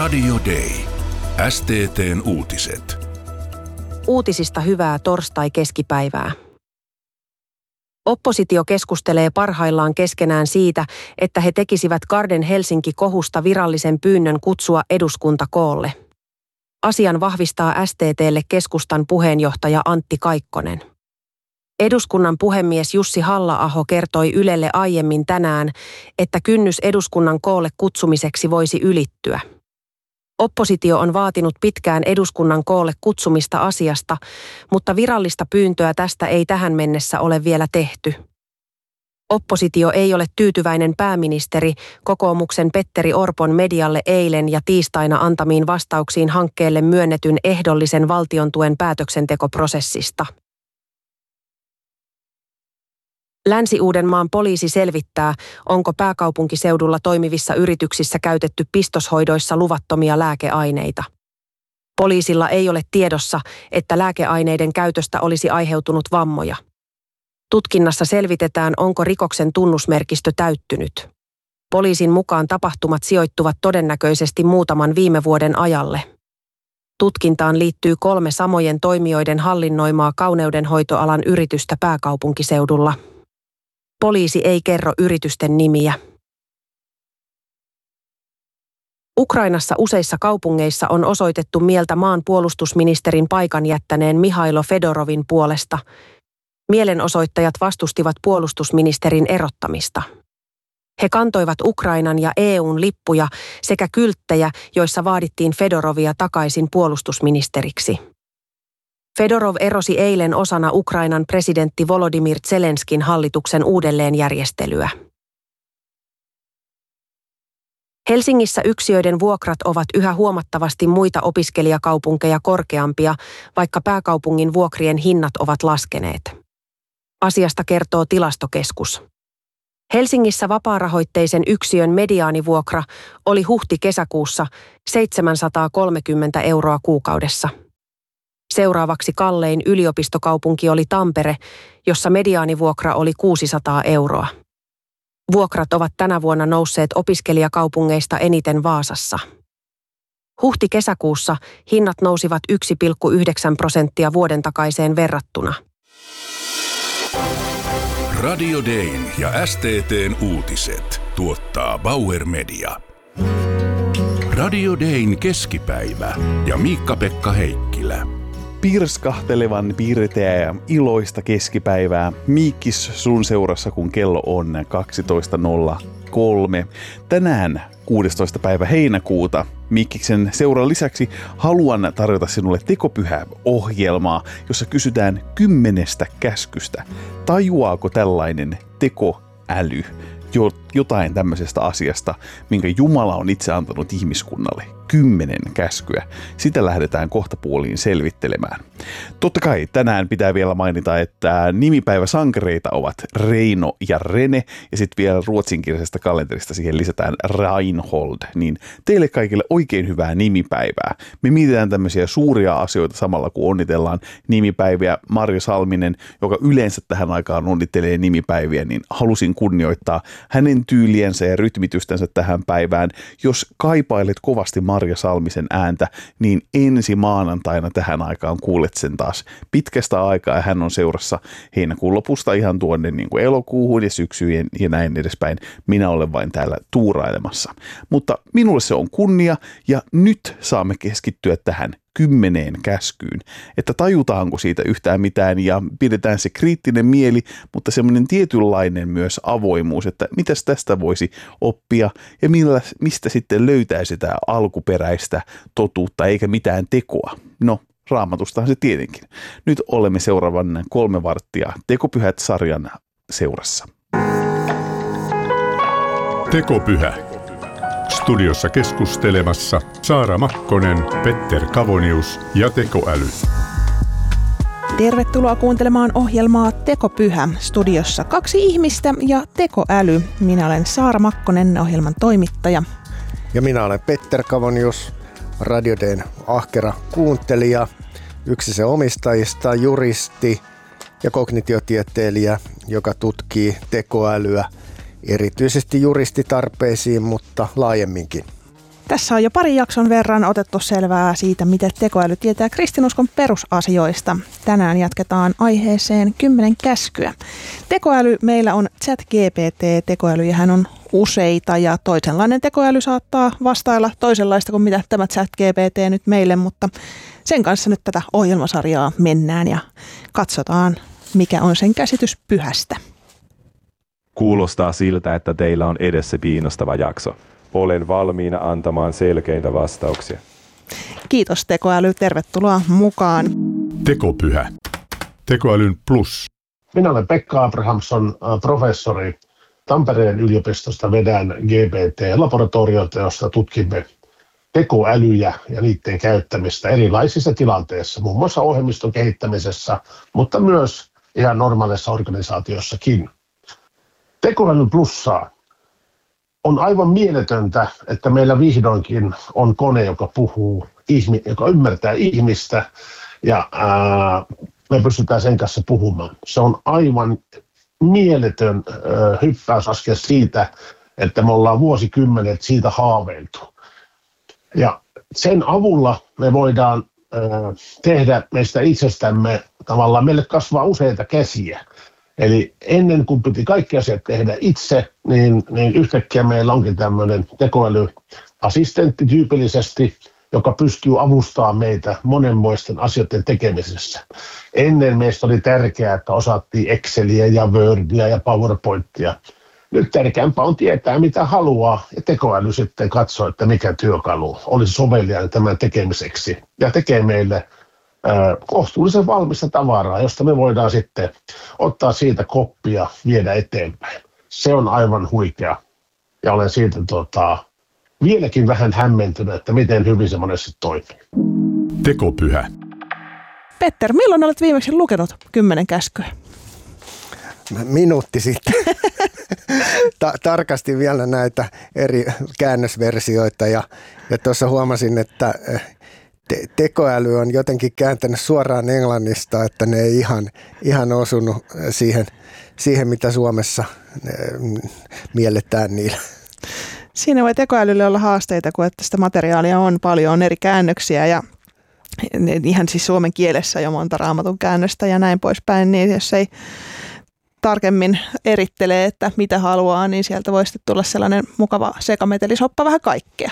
Radio Day. STT:n uutiset. Uutisista hyvää torstai-keskipäivää. Oppositio keskustelee parhaillaan keskenään siitä, että he tekisivät Garden Helsinki-kohusta virallisen pyynnön kutsua eduskunta koolle. Asian vahvistaa STT:lle keskustan puheenjohtaja Antti Kaikkonen. Eduskunnan puhemies Jussi Halla-aho kertoi Ylelle aiemmin tänään, että kynnys eduskunnan koolle kutsumiseksi voisi ylittyä. Oppositio on vaatinut pitkään eduskunnan koolle kutsumista asiasta, mutta virallista pyyntöä tästä ei tähän mennessä ole vielä tehty. Oppositio ei ole tyytyväinen pääministeri, kokoomuksen Petteri Orpon medialle eilen ja tiistaina antamiin vastauksiin hankkeelle myönnetyn ehdollisen valtiontuen päätöksentekoprosessista. Länsi-Uudenmaan poliisi selvittää, onko pääkaupunkiseudulla toimivissa yrityksissä käytetty pistoshoidoissa luvattomia lääkeaineita. Poliisilla ei ole tiedossa, että lääkeaineiden käytöstä olisi aiheutunut vammoja. Tutkinnassa selvitetään, onko rikoksen tunnusmerkistö täyttynyt. Poliisin mukaan tapahtumat sijoittuvat todennäköisesti muutaman viime vuoden ajalle. Tutkintaan liittyy 3 samojen toimijoiden hallinnoimaa kauneudenhoitoalan yritystä pääkaupunkiseudulla. Poliisi ei kerro yritysten nimiä. Ukrainassa useissa kaupungeissa on osoitettu mieltä maan puolustusministerin paikan jättäneen Mihailo Fedorovin puolesta. Mielenosoittajat vastustivat puolustusministerin erottamista. He kantoivat Ukrainan ja EU:n lippuja sekä kylttejä, joissa vaadittiin Fedorovia takaisin puolustusministeriksi. Fedorov erosi eilen osana Ukrainan presidentti Volodymyr Zelenskin hallituksen uudelleenjärjestelyä. Helsingissä yksiöiden vuokrat ovat yhä huomattavasti muita opiskelijakaupunkeja korkeampia, vaikka pääkaupungin vuokrien hinnat ovat laskeneet. Asiasta kertoo Tilastokeskus. Helsingissä vapaarahoitteisen yksiön mediaanivuokra oli huhti-kesäkuussa 730 € kuukaudessa. Seuraavaksi kallein yliopistokaupunki oli Tampere, jossa mediaanivuokra oli 600 €. Vuokrat ovat tänä vuonna nousseet opiskelijakaupungeista eniten Vaasassa. Huhti-kesäkuussa hinnat nousivat 1,9% vuoden takaiseen verrattuna. Radio Dayn ja STT:n uutiset tuottaa Bauer Media. Radio Dayn keskipäivä ja Miikka-Pekka Heikkilä. Pirskahtelevan pirteää ja iloista keskipäivää. Miikkis sun seurassa, kun kello on 12.03. Tänään 16. päivä heinäkuuta Miikkiksen seuran lisäksi haluan tarjota sinulle tekopyhää ohjelmaa, jossa kysytään 10 käskystä. Tajuaako tällainen tekoäly jotain tämmöisestä asiasta, minkä Jumala on itse antanut ihmiskunnalle? 10 käskyä. Sitä lähdetään kohtapuoliin selvittelemään. Totta kai tänään pitää vielä mainita, että nimipäiväsankareita ovat Reino ja Rene, ja sitten vielä ruotsinkielisesta kalenterista siihen lisätään Reinhold. Niin teille kaikille oikein hyvää nimipäivää. Me mietitään tämmöisiä suuria asioita samalla, kun onnitellaan nimipäiviä. Marja Salminen, joka yleensä tähän aikaan onnittelee nimipäiviä, niin halusin kunnioittaa hänen tyyliensä ja rytmitystänsä tähän päivään. Jos kaipailet kovasti Marja Salmisen ääntä, niin ensi maanantaina tähän aikaan kuulet sen taas pitkästä aikaa, ja hän on seurassa heinäkuun lopusta ihan tuonne niin kuin elokuuhun ja syksyyn ja näin edespäin. Minä olen vain täällä tuurailemassa. Mutta minulle se on kunnia, ja nyt saamme keskittyä tähän 10 käskyyn, että tajutaanko siitä yhtään mitään, ja pidetään se kriittinen mieli, mutta semmoinen tietynlainen myös avoimuus, että mitäs tästä voisi oppia ja mistä sitten löytäisi sitä alkuperäistä totuutta eikä mitään tekoa. No, Raamatustahan se tietenkin. Nyt olemme seuraavan 3 varttia Tekopyhät-sarjan seurassa. Tekopyhä. Studiossa keskustelemassa Saara Makkonen, Petter Kavonius ja Tekoäly. Tervetuloa kuuntelemaan ohjelmaa Tekopyhä. Studiossa 2 ihmistä ja tekoäly. Minä olen Saara Makkonen, ohjelman toimittaja. Ja minä olen Petter Kavonius, Radio Dayn ahkera kuuntelija, yksi se omistajista, juristi ja kognitiotieteilijä, joka tutkii tekoälyä erityisesti juristitarpeisiin, mutta laajemminkin. Tässä on jo pari jakson verran otettu selvää siitä, miten tekoäly tietää kristinuskon perusasioista. Tänään jatketaan aiheeseen 10 käskyä. Tekoäly meillä on ChatGPT-tekoälyjähän on useita ja toisenlainen tekoäly saattaa vastailla toisenlaista kuin mitä tämä ChatGPT nyt meille, mutta sen kanssa nyt tätä ohjelmasarjaa mennään ja katsotaan, mikä on sen käsitys pyhästä. Kuulostaa siltä, että teillä on edessä kiinnostava jakso. Olen valmiina antamaan selkeitä vastauksia. Kiitos tekoäly, tervetuloa mukaan. Tekopyhä. Tekoälyn plus. Minä olen Pekka Abrahamsson, professori. Tampereen yliopistosta vedän GPT-laboratoriota, jossa tutkimme tekoälyjä ja niiden käyttämistä erilaisissa tilanteissa, muun muassa ohjelmiston kehittämisessä, mutta myös ihan normaalissa organisaatiossakin. Tekoälyn plussaa. On aivan mieletöntä, että meillä vihdoinkin on kone, joka puhuu, joka ymmärtää ihmistä ja me pystytään sen kanssa puhumaan. Se on aivan mieletön hyppäysaskel siitä, että me ollaan vuosikymmenet siitä haaveiltu. Ja sen avulla me voidaan tehdä meistä itsestämme, tavallaan meille kasvaa useita käsiä. Eli ennen kuin piti kaikki asiat tehdä itse, niin yhtäkkiä meillä onkin tämmöinen tekoälyassistentti tyypillisesti, joka pystyy avustamaan meitä monenmoisten asioiden tekemisessä. Ennen meistä oli tärkeää, että osattiin Exceliä ja Wordia ja PowerPointia. Nyt tärkeämpää on tietää, mitä haluaa, ja tekoäly sitten katsoo, että mikä työkalu olisi soveliaan tämän tekemiseksi, ja tekee meille kohtuullisen valmista tavaraa, josta me voidaan sitten ottaa siitä koppia, viedä eteenpäin. Se on aivan huikea, ja olen siitä vieläkin vähän hämmentynyt, että miten hyvin se monesti toimii. Tekopyhä. Petter, milloin olet viimeksi lukenut 10 käskyä? Minuutti sitten. Tarkastin vielä näitä eri käännösversioita ja tuossa huomasin, että tekoäly on jotenkin kääntänyt suoraan englannista, että ne ei ihan osunut siihen mitä Suomessa mielletään niillä. Siinä voi tekoälylle olla haasteita, kun että sitä materiaalia on paljon, on eri käännöksiä ja ihan siis suomen kielessä jo monta Raamatun käännöstä ja näin poispäin, niin jos ei tarkemmin erittelee, että mitä haluaa, niin sieltä voi sitten tulla sellainen mukava sekametelisoppa vähän kaikkea.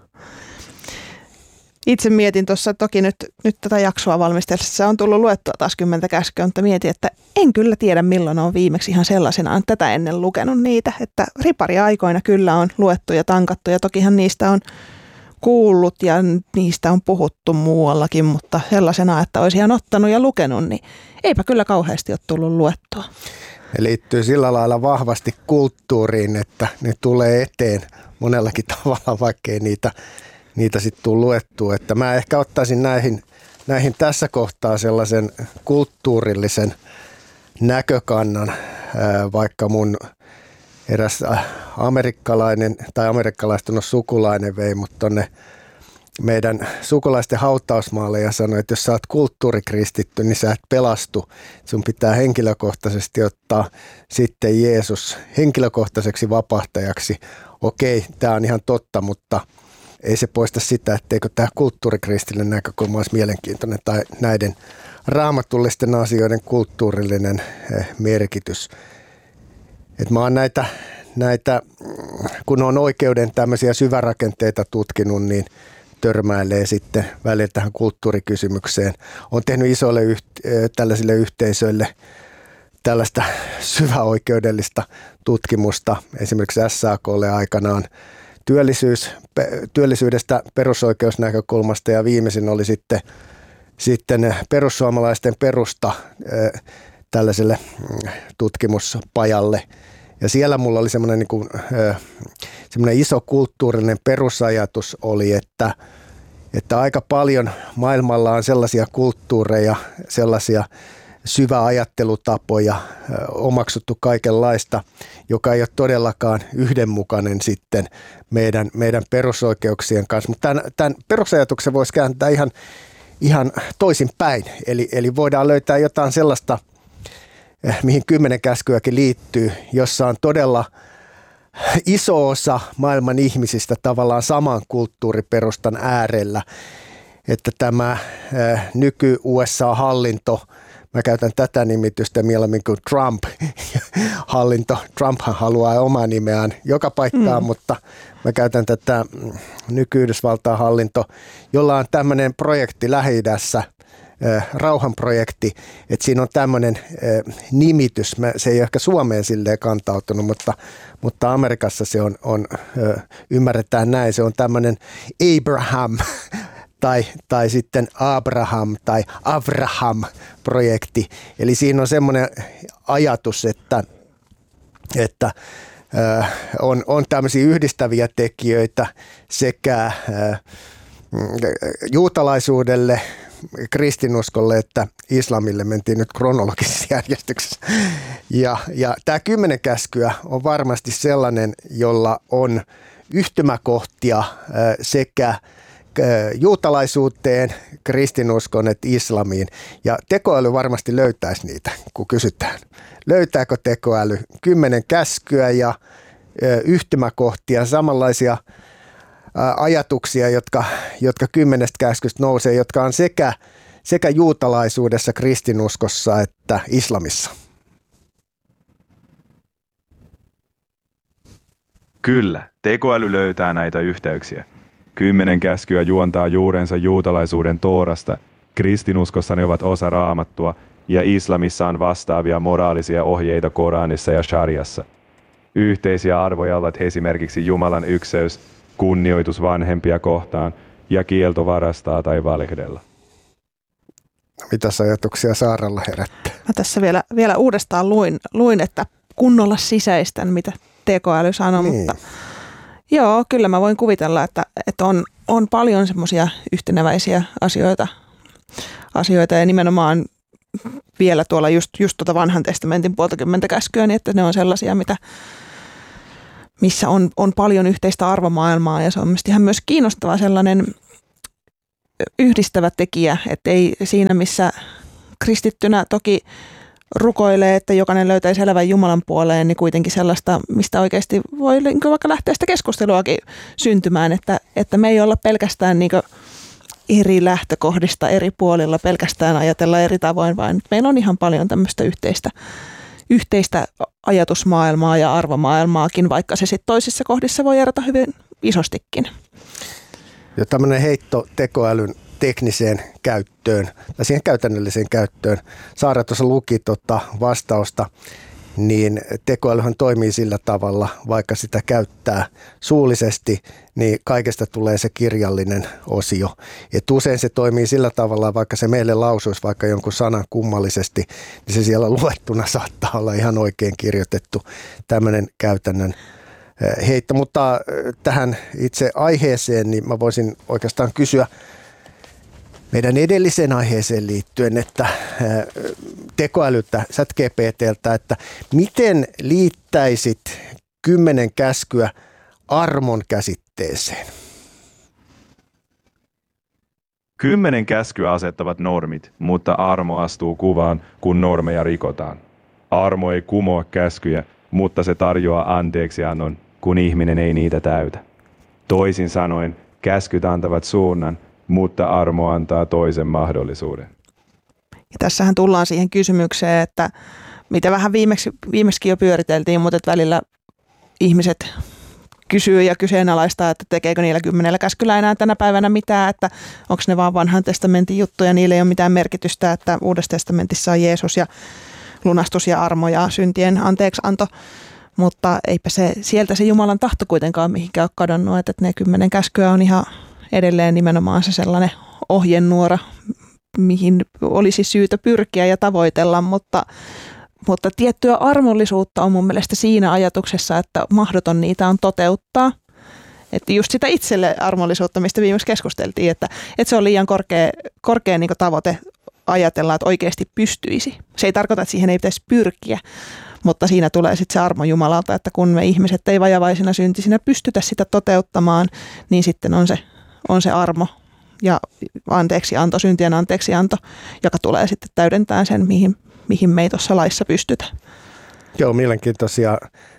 Itse mietin tuossa toki nyt tätä jaksoa valmistellessa, on tullut luettua taas 10 käskyä, mutta mietin, että en kyllä tiedä milloin on viimeksi ihan sellaisenaan tätä ennen lukenut niitä, että ripariaikoina kyllä on luettu ja tankattu ja tokihan niistä on kuullut ja niistä on puhuttu muuallakin, mutta sellaisena, että olisi ihan ottanut ja lukenut, niin eipä kyllä kauheasti ole tullut luettua. Ne liittyy sillä lailla vahvasti kulttuuriin, että ne tulee eteen monellakin tavalla, vaikkei niitä sitten tule luettua. Että mä ehkä ottaisin näihin tässä kohtaa sellaisen kulttuurillisen näkökannan, vaikka mun eräs amerikkalainen tai amerikkalaistunut sukulainen vei mut tonne meidän sukulaisten hautausmaalle ja sanoi, että jos sä oot kulttuurikristitty, niin sä et pelastu. Sun pitää henkilökohtaisesti ottaa sitten Jeesus henkilökohtaiseksi vapahtajaksi. Okei, tää on ihan totta, mutta ei se poista sitä, etteikö tämä kulttuurikristillinen näkökulma olisi mielenkiintoinen tai näiden raamatullisten asioiden kulttuurillinen merkitys. Et mä oon näitä, kun on oikeuden tämmöisiä syvärakenteita tutkinut, niin törmäilee sitten välillä tähän kulttuurikysymykseen. Olen tehnyt isoille tällaisille yhteisöille tällaista syväoikeudellista tutkimusta, esimerkiksi SAK:lle aikanaan työllisyydestä perusoikeusnäkökulmasta ja viimeisin oli sitten perussuomalaisten perusta tällaiselle tutkimuspajalle. Ja siellä mulla oli semmoinen iso kulttuurinen perusajatus oli, että aika paljon maailmalla on sellaisia kulttuureja, sellaisia syväajattelutapoja, omaksuttu kaikenlaista, joka ei ole todellakaan yhdenmukainen sitten meidän perusoikeuksien kanssa. Mutta tämän perusajatuksen voisi kääntää ihan toisin päin. Eli voidaan löytää jotain sellaista, mihin 10 käskyäkin liittyy, jossa on todella iso osa maailman ihmisistä tavallaan saman kulttuuriperustan äärellä, että tämä nyky-USA-hallinto, mä käytän tätä nimitystä mieluummin kuin Trump-hallinto. Trumphan haluaa omaa nimeään joka paikkaan, mutta mä käytän tätä nyky-Yhdysvaltain hallinto, jolla on tämmöinen projekti Lähi-idässä, rauhanprojekti, että siinä on tämmöinen nimitys. Se ei ole ehkä Suomeen silleen kantautunut, mutta Amerikassa se on ymmärretään näin, se on tämmöinen Abraham tai sitten Abraham tai Avraham-projekti. Eli siinä on semmoinen ajatus, että on tämmöisiä yhdistäviä tekijöitä sekä juutalaisuudelle, kristinuskolle että islamille, mentiin nyt kronologisessa järjestyksessä. Ja tämä 10 käskyä on varmasti sellainen, jolla on yhtymäkohtia sekä juutalaisuuteen, kristinuskon että islamiin. Ja tekoäly varmasti löytäisi niitä, kun kysytään. Löytääkö tekoäly 10 käskyä ja yhtymäkohtia, samanlaisia ajatuksia, jotka 10 käskystä nousee, jotka on sekä juutalaisuudessa, kristinuskossa että islamissa? Kyllä, tekoäly löytää näitä yhteyksiä. 10 käskyä juontaa juurensa juutalaisuuden Toorasta, kristinuskossa ne ovat osa Raamattua ja islamissa on vastaavia moraalisia ohjeita Koranissa ja Shariassa. Yhteisiä arvoja ovat esimerkiksi Jumalan ykseys, kunnioitus vanhempia kohtaan ja kielto varastaa tai valehdella. Mitäs ajatuksia Saaralla herättää? Mä tässä vielä uudestaan luin, että kunnolla sisäistän, mitä tekoäly sanoo, mutta joo, kyllä mä voin kuvitella, että on paljon semmoisia yhteneväisiä asioita ja nimenomaan vielä tuolla just tuota vanhan testamentin 10 käskyä, niin että ne on sellaisia, missä on paljon yhteistä arvomaailmaa ja se on ihan myös kiinnostava sellainen yhdistävä tekijä, että ei siinä missä kristittynä toki rukoilee, että jokainen löytäisi elävän Jumalan puoleen, niin kuitenkin sellaista, mistä oikeasti voi vaikka lähteä sitä keskusteluakin syntymään, että me ei olla pelkästään niin eri lähtökohdista eri puolilla pelkästään ajatella eri tavoin, vaan meillä on ihan paljon tämmöistä yhteistä ajatusmaailmaa ja arvomaailmaakin, vaikka se sitten toisissa kohdissa voi erota hyvin isostikin. Ja tämmöinen heitto tekoälyn tekniseen käyttöön tai siihen käytännölliseen käyttöön. Saara tuossa luki vastausta, niin tekoälyhän toimii sillä tavalla, vaikka sitä käyttää suullisesti, niin kaikesta tulee se kirjallinen osio. Et usein se toimii sillä tavalla, vaikka se meille lausuisi vaikka jonkun sanan kummallisesti, niin se siellä luettuna saattaa olla ihan oikein kirjoitettu tämmöinen käytännön heitto. Mutta tähän itse aiheeseen, niin mä voisin oikeastaan kysyä meidän edelliseen aiheeseen liittyen, että tekoälyltä, ChatGPT:ltä, että miten liittäisit 10 käskyä armon käsitteeseen? 10 käskyä asettavat normit, mutta armo astuu kuvaan, kun normeja rikotaan. Armo ei kumoa käskyjä, mutta se tarjoaa anteeksiannon, kun ihminen ei niitä täytä. Toisin sanoen, käskyt antavat suunnan, mutta armo antaa toisen mahdollisuuden. Ja tässähän tullaan siihen kysymykseen, että mitä vähän viimeksikin jo pyöriteltiin, mutta että välillä ihmiset kysyy ja kyseenalaistaa, että tekeekö niillä 10 käskyllä enää tänä päivänä mitään, että onko ne vaan vanhan testamentin juttuja, niillä ei ole mitään merkitystä, että Uudessa testamentissa on Jeesus ja lunastus ja armo ja syntien anteeksianto, mutta eipä sieltä se Jumalan tahto kuitenkaan mihinkään ole kadonnut, että ne 10 käskyä on ihan edelleen nimenomaan se sellainen ohjenuora, mihin olisi syytä pyrkiä ja tavoitella, mutta tiettyä armollisuutta on mun mielestä siinä ajatuksessa, että mahdoton niitä on toteuttaa. Että just sitä itselle armollisuutta, mistä viimeksi keskusteltiin, että se on liian korkea niin kuin tavoite ajatella, että oikeasti pystyisi. Se ei tarkoita, että siihen ei pitäisi pyrkiä, mutta siinä tulee sitten se armo Jumalalta, että kun me ihmiset ei vajavaisina syntisinä pystytä sitä toteuttamaan, niin sitten on se armo ja anteeksianto, syntien anteeksianto, joka tulee sitten täydentää sen, mihin me ei tuossa laissa pystytä. Joo, mielenkiintoisia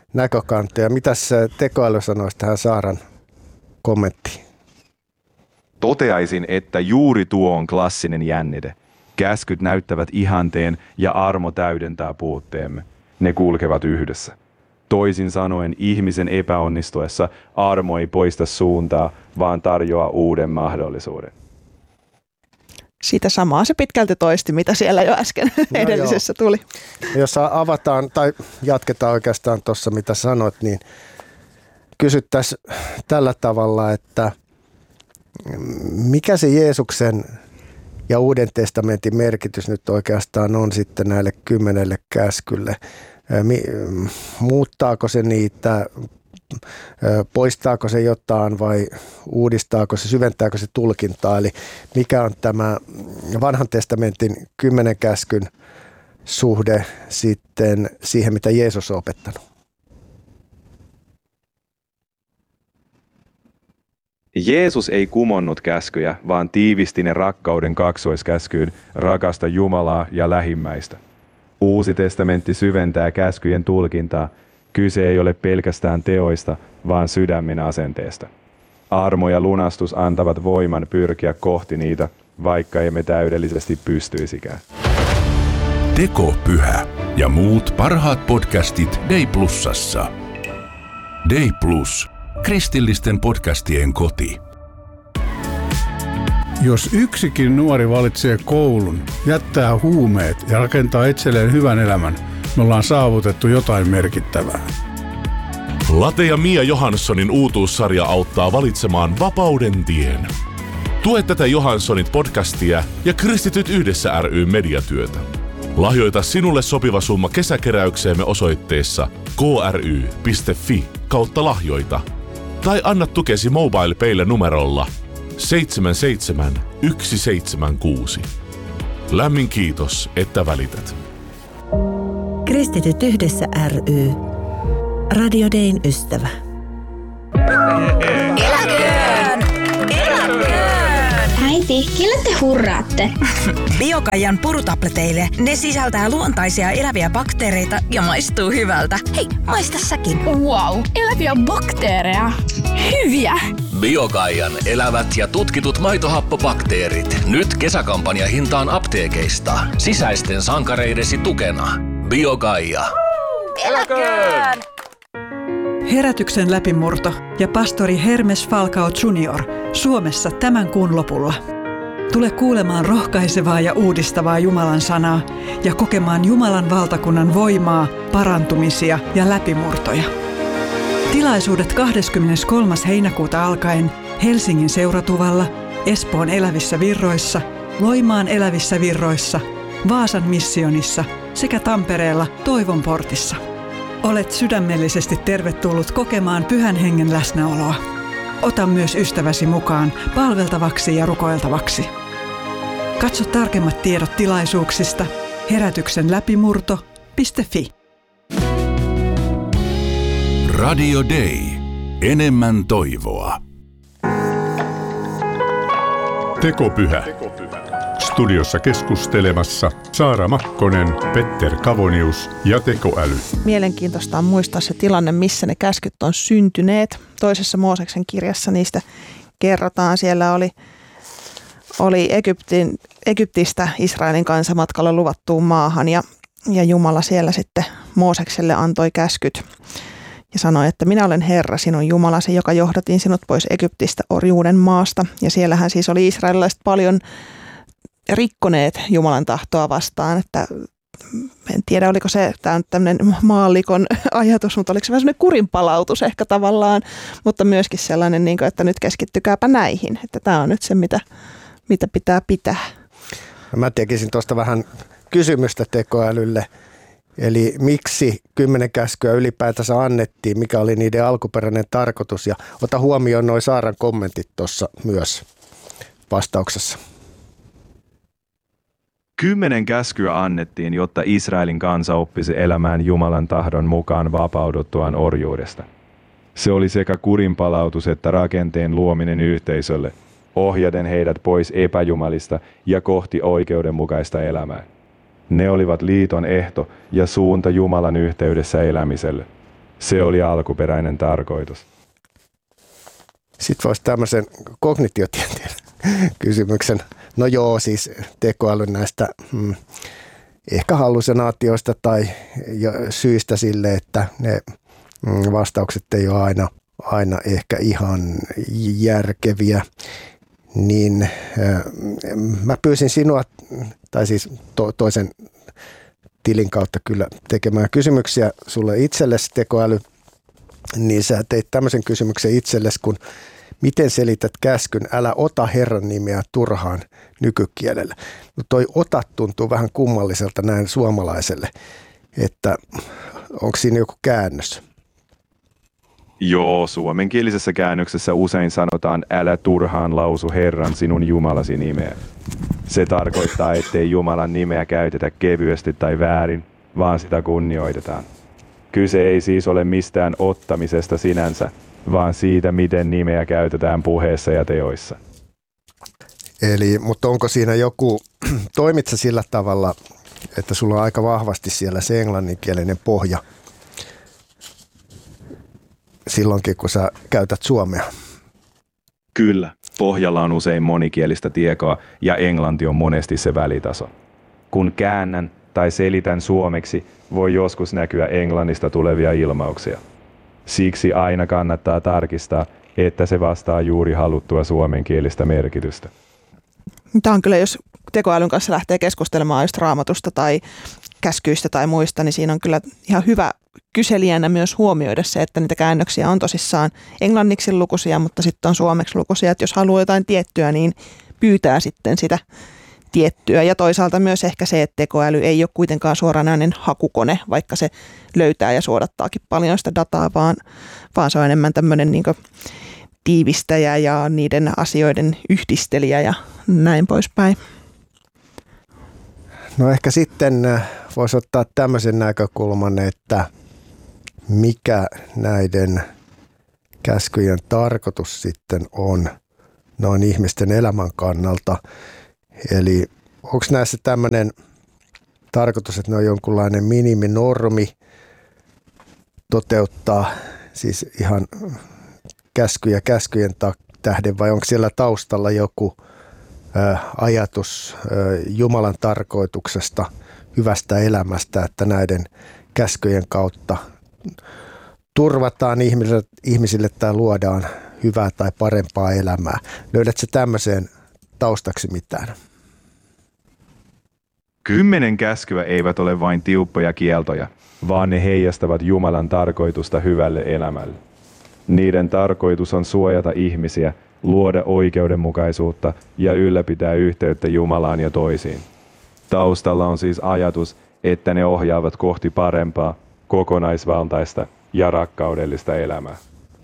näkökantoja. Mitäs tekoäly sanoisi tähän Saaran kommenttiin? Toteaisin, että juuri tuo on klassinen jännite. Käskyt näyttävät ihanteen ja armo täydentää puutteemme. Ne kulkevat yhdessä. Toisin sanoen ihmisen epäonnistuessa armo ei poista suuntaa, vaan tarjoaa uuden mahdollisuuden. Sitä samaa se pitkälti toisti, mitä siellä jo äsken edellisessä tuli. Jos avataan tai jatketaan oikeastaan tuossa, mitä sanoit, niin kysyttäisiin tällä tavalla, että mikä se Jeesuksen ja Uuden testamentin merkitys nyt oikeastaan on sitten näille 10 käskylle? Muuttaako se niitä, poistaako se jotain vai uudistaako se, syventääkö se tulkintaa? Eli mikä on tämä Vanhan testamentin 10 käskyn suhde sitten siihen, mitä Jeesus on opettanut? Jeesus ei kumonnut käskyjä, vaan tiivisti ne rakkauden kaksoiskäskyyn, rakasta Jumalaa ja lähimmäistä. Uusi testamentti syventää käskyjen tulkintaa. Kyse ei ole pelkästään teoista, vaan sydämen asenteesta. Armo ja lunastus antavat voiman pyrkiä kohti niitä, vaikka emme täydellisesti pystyisikään. Tekopyhä ja muut parhaat podcastit Day Plusassa. Day Plus. Kristillisten podcastien koti. Jos yksikin nuori valitsee koulun, jättää huumeet ja rakentaa itselleen hyvän elämän, me ollaan saavutettu jotain merkittävää. Late ja Mia Johanssonin uutuussarja auttaa valitsemaan vapauden tien. Tue tätä Johanssonit podcastia ja Kristityt yhdessä ry mediatyötä. Lahjoita sinulle sopiva summa kesäkeräykseemme osoitteessa kry.fi/lahjoita tai anna tukesi MobilePaylle numerolla 77176. Lämmin kiitos, että välität. Kristityt yhdessä ry. Radio Dayn ystävä. Eläköön! Eläköön! Äiti, kelle te hurraatte? Biokaijan purutableteille. Ne sisältää luontaisia eläviä bakteereita ja maistuu hyvältä. Hei, maista säkin. Wow, eläviä bakteereja. Hyviä! Biokaijan elävät ja tutkitut maitohappobakteerit. Nyt kesäkampanjahintaan apteekeista. Sisäisten sankareidesi tukena. Biokaija. Eläköön! Herätyksen läpimurto ja pastori Hermes Falcao Jr. Suomessa tämän kuun lopulla. Tule kuulemaan rohkaisevaa ja uudistavaa Jumalan sanaa ja kokemaan Jumalan valtakunnan voimaa, parantumisia ja läpimurtoja. Tilaisuudet 23. heinäkuuta alkaen Helsingin Seuratuvalla, Espoon Elävissä Virroissa, Loimaan Elävissä Virroissa, Vaasan Missionissa sekä Tampereella Toivon portissa. Olet sydämellisesti tervetullut kokemaan Pyhän Hengen läsnäoloa. Ota myös ystäväsi mukaan palveltavaksi ja rukoiltavaksi. Katso tarkemmat tiedot tilaisuuksista herätyksenläpimurto.fi. Radio Day. Enemmän toivoa. Tekopyhä. Studiossa keskustelemassa Saara Makkonen, Petter Kavonius ja tekoäly. Mielenkiintoista on muistaa se tilanne, missä ne käskyt on syntyneet. Toisessa Mooseksen kirjassa niistä kerrotaan. Siellä oli Egyptistä Israelin kansa matkalla luvattuun maahan ja Jumala siellä sitten Moosekselle antoi käskyt. Ja sanoi, että minä olen Herra, sinun Jumalasi, joka johdatin sinut pois Egyptistä orjuuden maasta. Ja siellähän siis oli israelilaiset paljon rikkoneet Jumalan tahtoa vastaan, että en tiedä oliko se, tämä on tämmöinen maallikon ajatus, mutta oliko se vähän semmoinen kurinpalautus ehkä tavallaan, mutta myöskin sellainen, että nyt keskittykääpä näihin, että tämä on nyt se, mitä pitää pitää. Mä tekisin tuosta vähän kysymystä tekoälylle, eli miksi 10 käskyä ylipäätänsä annettiin, mikä oli niiden alkuperäinen tarkoitus, ja ota huomioon nuo Saaran kommentit tuossa myös vastauksessa. 10 käskyä annettiin, jotta Israelin kansa oppisi elämään Jumalan tahdon mukaan vapauduttuaan orjuudesta. Se oli sekä kurinpalautus että rakenteen luominen yhteisölle, ohjaten heidät pois epäjumalista ja kohti oikeudenmukaista elämää. Ne olivat liiton ehto ja suunta Jumalan yhteydessä elämiselle. Se oli alkuperäinen tarkoitus. Sitten voisi tämmöisen kognitiotieteen kysymyksen. No joo, siis tekoälyn näistä ehkä hallusinaatioista tai syistä sille, että ne vastaukset ei ole aina ehkä ihan järkeviä. Niin mä pyysin sinua, tai siis toisen tilin kautta kyllä tekemään kysymyksiä sulle itsellesi tekoäly, niin sä teit tämmöisen kysymyksen itsellesi, kun miten selität käskyn, älä ota Herran nimeä turhaan nykykielellä. No toi ota tuntuu vähän kummalliselta näin suomalaiselle, että onko siinä joku käännös? Joo, suomenkielisessä käännöksessä usein sanotaan, älä turhaan lausu Herran sinun Jumalasi nimeä. Se tarkoittaa, ettei Jumalan nimeä käytetä kevyesti tai väärin, vaan sitä kunnioitetaan. Kyse ei siis ole mistään ottamisesta sinänsä, vaan siitä, miten nimeä käytetään puheessa ja teoissa. Eli, mutta onko siinä joku, toimit sä sillä tavalla, että sulla on aika vahvasti siellä se englanninkielinen pohja silloinkin, kun sä käytät suomea? Kyllä. Pohjalla on usein monikielistä tietoa ja englanti on monesti se välitaso. Kun käännän tai selitän suomeksi, voi joskus näkyä englannista tulevia ilmauksia. Siksi aina kannattaa tarkistaa, että se vastaa juuri haluttua suomenkielistä merkitystä. Tämä on kyllä, jos tekoälyn kanssa lähtee keskustelemaan just raamatusta tai käskyistä tai muista, niin siinä on kyllä ihan hyvä kyselijänä myös huomioida se, että niitä käännöksiä on tosissaan englanniksi lukuisia, mutta sitten on suomeksi lukuisia, että jos haluaa jotain tiettyä, niin pyytää sitten sitä tiettyä. Ja toisaalta myös ehkä se, että tekoäly ei ole kuitenkaan suoranainen hakukone, vaikka se löytää ja suodattaakin paljon sitä dataa, vaan se on enemmän tämmöinen niin kuin tiivistäjä ja niiden asioiden yhdistelijä ja näin poispäin. No ehkä sitten voisi ottaa tämmöisen näkökulman, että mikä näiden käskyjen tarkoitus sitten on noin ihmisten elämän kannalta. Eli onko näissä tämmöinen tarkoitus, että ne on jonkunlainen miniminormi toteuttaa siis ihan käskyjen tähden, vai onko siellä taustalla joku ajatus Jumalan tarkoituksesta, hyvästä elämästä, että näiden käskyjen kautta turvataan ihmisille tai luodaan hyvää tai parempaa elämää. Löydätkö tämmöiseen taustaksi mitään? 10 käskyä eivät ole vain tiukkoja kieltoja, vaan ne heijastavat Jumalan tarkoitusta hyvälle elämälle. Niiden tarkoitus on suojata ihmisiä, luoda oikeudenmukaisuutta ja ylläpitää yhteyttä Jumalaan ja toisiin. Taustalla on siis ajatus, että ne ohjaavat kohti parempaa, kokonaisvaltaista ja rakkaudellista elämää.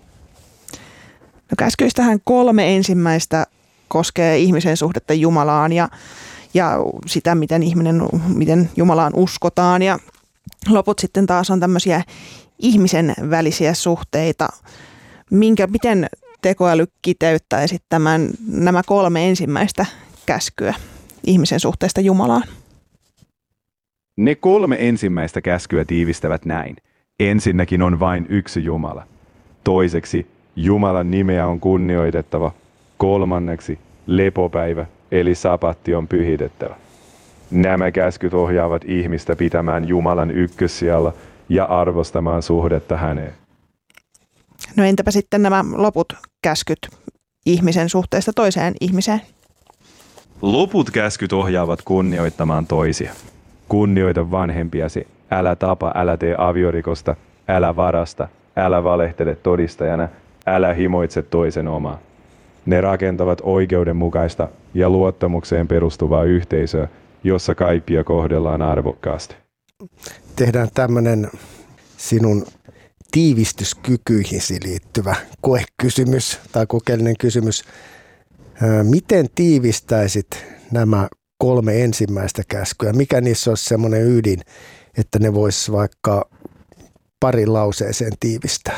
No käskyistähän 3 ensimmäistä koskee ihmisen suhdetta Jumalaan ja sitä, miten Jumalaan uskotaan. Ja loput sitten taas on tämmöisiä ihmisen välisiä suhteita. Miten tekoäly kiteyttäisi nämä 3 ensimmäistä käskyä ihmisen suhteesta Jumalaan? Ne 3 ensimmäistä käskyä tiivistävät näin. Ensinnäkin on vain yksi Jumala. Toiseksi Jumalan nimeä on kunnioitettava. Kolmanneksi lepopäivä eli sapatti on pyhitettävä. Nämä käskyt ohjaavat ihmistä pitämään Jumalan ykkössijalla ja arvostamaan suhdetta häneen. No entäpä sitten nämä loput käskyt ihmisen suhteesta toiseen ihmiseen? Loput käskyt ohjaavat kunnioittamaan toisia. Kunnioita vanhempiasi, älä tapa, älä tee aviorikosta, älä varasta, älä valehtele todistajana, älä himoitse toisen omaa. Ne rakentavat oikeudenmukaista ja luottamukseen perustuvaa yhteisöä, jossa kaikkia kohdellaan arvokkaasti. Tehdään tämmöinen sinun tiivistyskykyihisi liittyvä koekysymys tai kokeellinen kysymys. Miten tiivistäisit nämä 3 ensimmäistä käskyä? Mikä niissä olisi semmoinen ydin, että ne vois vaikka parin lauseeseen tiivistää?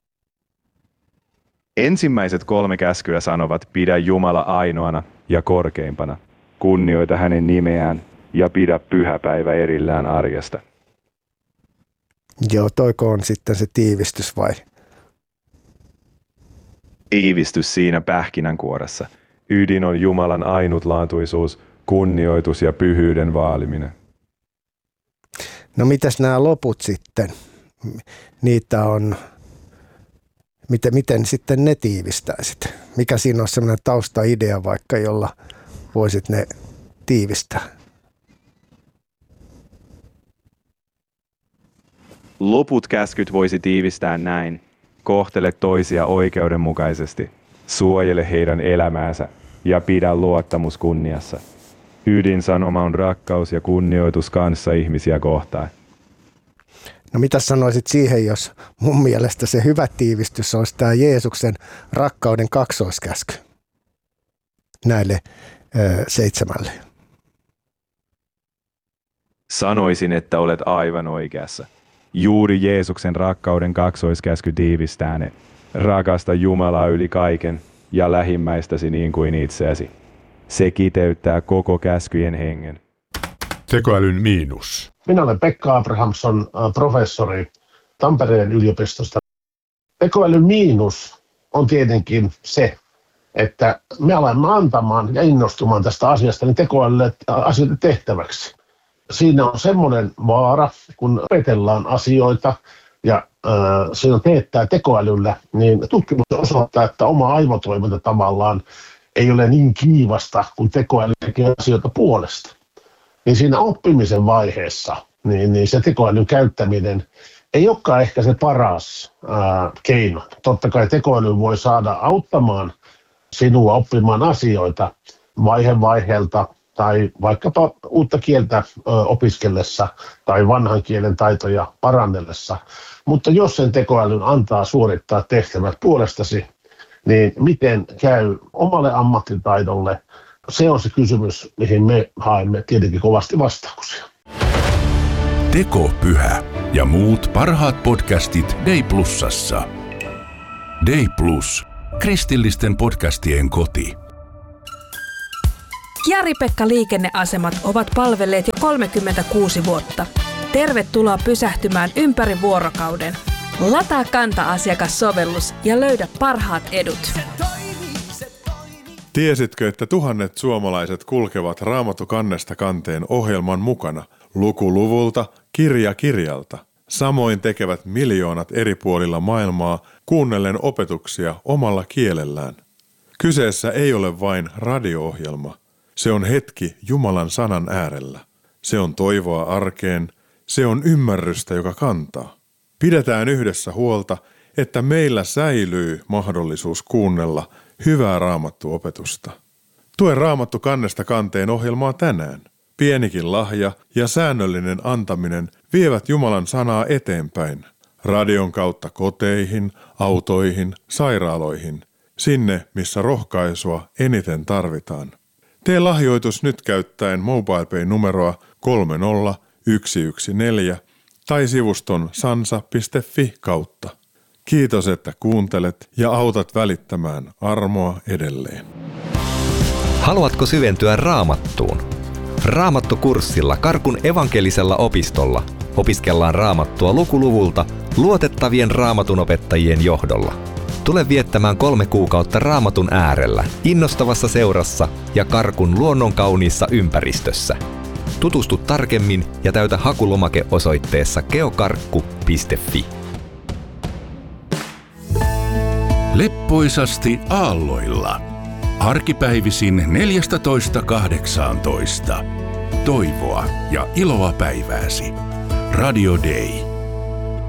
Ensimmäiset 3 käskyä sanovat, pidä Jumala ainoana ja korkeimpana, kunnioita hänen nimeään ja pidä pyhäpäivä erillään arjesta. Joo, toiko on sitten se tiivistys vai? Tiivistys siinä pähkinänkuoressa. Ydin on Jumalan ainutlaatuisuus, kunnioitus ja pyhyyden vaaliminen. No mitäs nämä loput sitten? Niitä on, miten sitten ne tiivistäisit? Mikä siinä on sellainen taustaidea vaikka, jolla voisit ne tiivistää? Loput käskyt voisi tiivistää näin. Kohtele toisia oikeudenmukaisesti, suojele heidän elämäänsä ja pidä luottamus kunniassa. Ydinsanoma on rakkaus ja kunnioitus kanssaihmisiä kohtaan. No mitä sanoisit siihen, jos mun mielestä se hyvä tiivistys olisi tämä Jeesuksen rakkauden kaksoiskäsky näille 7. Sanoisin, että olet aivan oikeassa. Juuri Jeesuksen rakkauden kaksoiskäsky tiivistää ne. Rakasta Jumalaa yli kaiken ja lähimmäistäsi niin kuin itseäsi. Se kiteyttää koko käskyjen hengen. Tekoälyn miinus. Minä olen Pekka Abrahamsson, professori Tampereen yliopistosta. Tekoälyn miinus on tietenkin se, että me alamme antamaan ja innostumaan tästä asiasta niin tekoälylle asioita tehtäväksi. Siinä on semmoinen vaara, kun opetellaan asioita ja siinä teettää tekoälyllä, niin tutkimus osoittaa, että oma aivotoiminta tavallaan ei ole niin kiivasta, kun tekoäly tekee asioita puolesta. Niin siinä oppimisen vaiheessa niin se tekoälyn käyttäminen ei olekaan ehkä se paras keino. Totta kai tekoäly voi saada auttamaan sinua oppimaan asioita vaiheelta tai vaikkapa uutta kieltä opiskellessa tai vanhan kielen taitoja parannellessa. Mutta jos sen tekoälyn antaa suorittaa tehtävät puolestasi, niin miten käy omalle ammattitaidolle? Se on se kysymys, mihin me haemme tietenkin kovasti vastauksia. Tekopyhä ja muut parhaat podcastit Day Plusassa. Day Plus, kristillisten podcastien koti. Kiari-Pekka liikenneasemat ovat palvelleet jo 36 vuotta. Tervetuloa pysähtymään ympäri vuorokauden. Lataa Kanta-asiakassovellus ja löydä parhaat edut. Tiesitkö, että tuhannet suomalaiset kulkevat Raamattu kannesta kanteen ohjelman mukana luku luvulta, kirja kirjalta? Samoin tekevät miljoonat eri puolilla maailmaa kuunnellen opetuksia omalla kielellään. Kyseessä ei ole vain radio-ohjelma. Se on hetki Jumalan sanan äärellä. Se on toivoa arkeen. Se on ymmärrystä, joka kantaa. Pidetään yhdessä huolta, että meillä säilyy mahdollisuus kuunnella hyvää raamattuopetusta. Tue Raamattu kannesta kanteen ohjelmaa tänään. Pienikin lahja ja säännöllinen antaminen vievät Jumalan sanaa eteenpäin. Radion kautta koteihin, autoihin, sairaaloihin. Sinne, missä rohkaisua eniten tarvitaan. Tee lahjoitus nyt käyttäen MobilePay-numeroa 30114 tai sivuston sansa.fi kautta. Kiitos, että kuuntelet ja autat välittämään armoa edelleen. Haluatko syventyä Raamattuun? Raamattukurssilla Karkun evankelisella opistolla opiskellaan Raamattua lukuluvulta luotettavien raamatunopettajien johdolla. Tule viettämään 3 kuukautta Raamatun äärellä, innostavassa seurassa ja Karkun luonnonkauniissa ympäristössä. Tutustu tarkemmin ja täytä hakulomake osoitteessa geokarkku.fi. Leppoisasti aalloilla. Arkipäivisin 14.18. Toivoa ja iloa päivääsi. Radio Day.